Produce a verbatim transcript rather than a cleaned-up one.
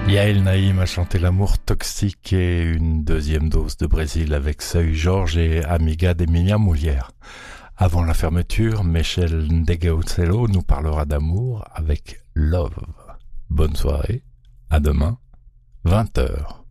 Yael Naïm a chanté l'amour toxique et une deuxième dose de Brésil avec Seuil Georges et Amiga d'Emilia Moulière. Avant la fermeture, Michel Ndegeocello nous parlera d'amour avec Love. Bonne soirée, à demain, vingt heures.